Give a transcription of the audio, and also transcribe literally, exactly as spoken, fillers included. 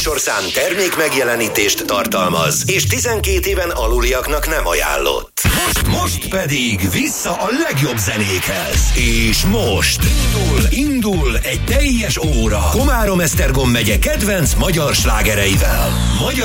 műsorszám termék megjelenítést tartalmaz, és tizenkét éven aluliaknak nem ajánlott. Most, most pedig vissza a legjobb zenékhez. És most indul, indul egy teljes óra Komárom-Esztergom megye kedvenc magyar slágereivel. Magyar